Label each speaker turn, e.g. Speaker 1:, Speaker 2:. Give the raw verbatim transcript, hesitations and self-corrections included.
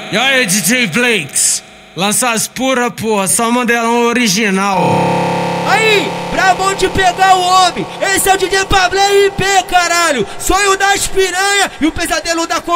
Speaker 1: E aí, D J Blakes, lança as pura, porra, só modelão original.
Speaker 2: Aí, brabão de pegar o homem, esse é o D J Pablo R P, caralho. Sonho das piranha e o pesadelo da